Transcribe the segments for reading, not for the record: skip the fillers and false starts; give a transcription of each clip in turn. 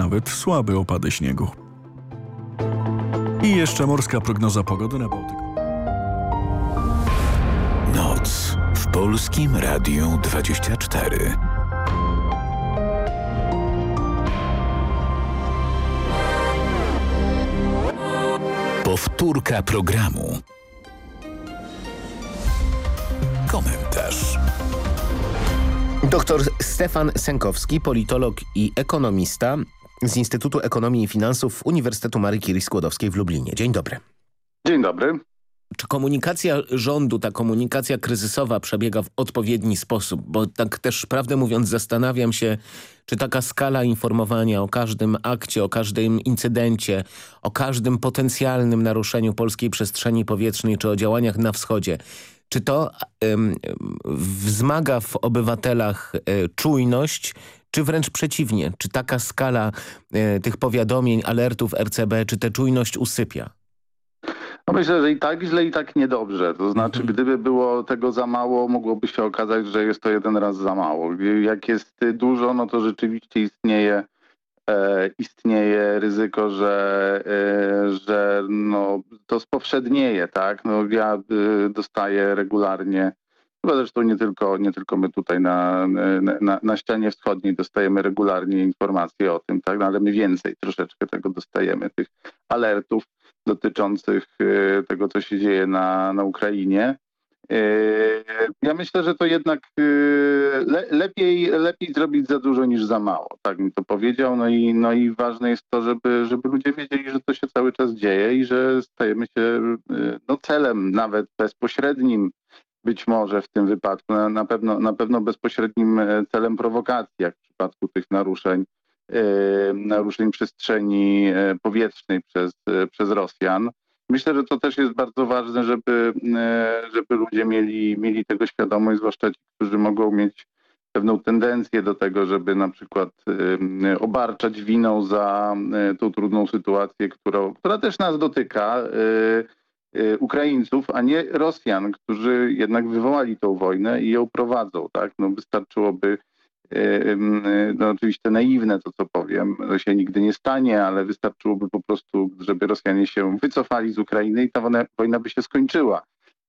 nawet słabe opady śniegu. I jeszcze morska prognoza pogody na Bałtyku. Noc w Polskim Radiu 24. Powtórka programu. Komentarz. Doktor Stefan Sękowski, politolog i ekonomista z Instytutu Ekonomii i Finansów Uniwersytetu Marii Curie-Skłodowskiej w Lublinie. Dzień dobry. Dzień dobry. Czy komunikacja rządu, ta komunikacja kryzysowa przebiega w odpowiedni sposób? Bo tak też, prawdę mówiąc, zastanawiam się, czy taka skala informowania o każdym akcie, o każdym incydencie, o każdym potencjalnym naruszeniu polskiej przestrzeni powietrznej, czy o działaniach na wschodzie, czy to wzmaga w obywatelach czujność, czy wręcz przeciwnie? Czy taka skala tych powiadomień, alertów RCB, czy tę czujność usypia? No myślę, że i tak źle, i tak niedobrze. To znaczy, gdyby było tego za mało, mogłoby się okazać, że jest to jeden raz za mało. Jak jest dużo, no to rzeczywiście istnieje ryzyko, że no, to spowszednieje, tak? No, ja dostaję regularnie, chyba zresztą nie tylko my tutaj na ścianie wschodniej dostajemy regularnie informacje o tym, tak? No, ale my więcej troszeczkę tego dostajemy, tych alertów dotyczących tego, co się dzieje na Ukrainie. Ja myślę, że to jednak lepiej zrobić za dużo niż za mało, tak bym to powiedział. No i ważne jest to, żeby ludzie wiedzieli, że to się cały czas dzieje i że stajemy się celem nawet bezpośrednim, być może w tym wypadku, na pewno bezpośrednim celem prowokacji, jak w przypadku tych naruszeń przestrzeni powietrznej przez Rosjan. Myślę, że to też jest bardzo ważne, żeby ludzie mieli tego świadomość, zwłaszcza ci, którzy mogą mieć pewną tendencję do tego, żeby na przykład obarczać winą za tą trudną sytuację, która też nas dotyka, Ukraińców, a nie Rosjan, którzy jednak wywołali tą wojnę i ją prowadzą. Tak? No, wystarczyłoby, no oczywiście naiwne to, co powiem, to się nigdy nie stanie, ale wystarczyłoby po prostu, żeby Rosjanie się wycofali z Ukrainy i ta wojna by się skończyła.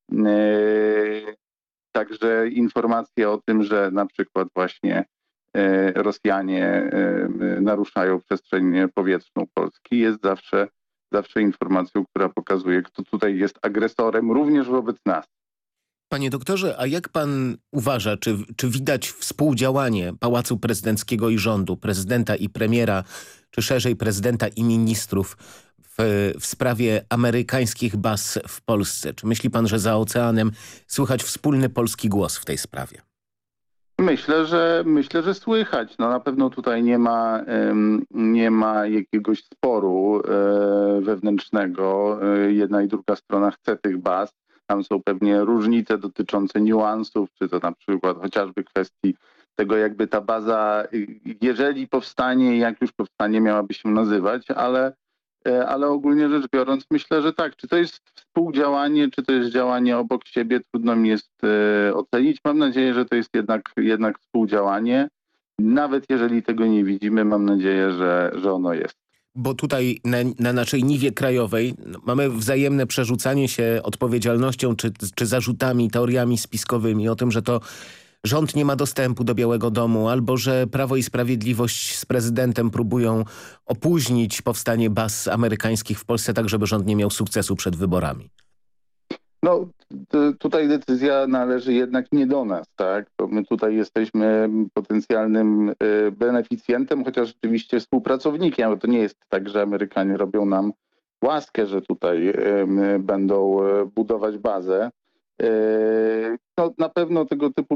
Także informacje o tym, że na przykład właśnie Rosjanie naruszają przestrzeń powietrzną Polski, jest zawsze informacją, która pokazuje, kto tutaj jest agresorem również wobec nas. Panie doktorze, a jak pan uważa, czy widać współdziałanie Pałacu Prezydenckiego i rządu, prezydenta i premiera, czy szerzej prezydenta i ministrów w sprawie amerykańskich baz w Polsce? Czy myśli pan, że za oceanem słychać wspólny polski głos w tej sprawie? Myślę, że słychać. No na pewno tutaj nie ma jakiegoś sporu wewnętrznego. Jedna i druga strona chce tych baz. Tam są pewnie różnice dotyczące niuansów, czy to na przykład chociażby kwestii tego, jakby ta baza, jeżeli powstanie, jak już powstanie, miałaby się nazywać, ale ogólnie rzecz biorąc myślę, że tak. Czy to jest współdziałanie, czy to jest działanie obok siebie, trudno mi jest ocenić. Mam nadzieję, że to jest jednak współdziałanie. Nawet jeżeli tego nie widzimy, mam nadzieję, że ono jest. Bo tutaj na naszej niwie krajowej mamy wzajemne przerzucanie się odpowiedzialnością czy zarzutami, teoriami spiskowymi o tym, że to rząd nie ma dostępu do Białego Domu albo że Prawo i Sprawiedliwość z prezydentem próbują opóźnić powstanie baz amerykańskich w Polsce tak, żeby rząd nie miał sukcesu przed wyborami. No tutaj decyzja należy jednak nie do nas, tak? Bo my tutaj jesteśmy potencjalnym beneficjentem, chociaż rzeczywiście współpracownikiem, bo to nie jest tak, że Amerykanie robią nam łaskę, że tutaj będą budować bazę. No, na pewno tego typu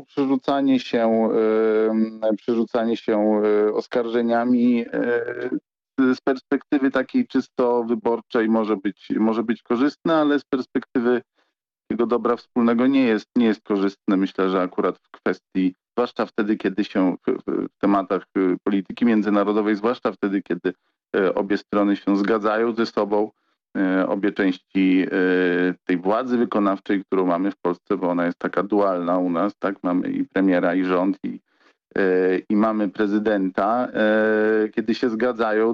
przerzucanie się oskarżeniami z perspektywy takiej czysto wyborczej może być korzystne, ale z perspektywy tego dobra wspólnego nie jest korzystne. Myślę, że akurat w kwestii, zwłaszcza wtedy, kiedy się w tematach polityki międzynarodowej, zwłaszcza wtedy, kiedy obie strony się zgadzają ze sobą, obie części tej władzy wykonawczej, którą mamy w Polsce, bo ona jest taka dualna u nas, tak? Mamy i premiera, i rząd, i mamy prezydenta, kiedy się zgadzają,